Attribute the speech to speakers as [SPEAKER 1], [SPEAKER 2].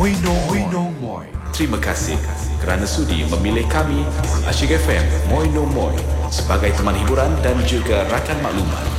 [SPEAKER 1] No Moi. Terima kasih kerana sudi memilih kami, Asyik FM Moi No Moi, sebagai teman hiburan dan juga rakan maklumat.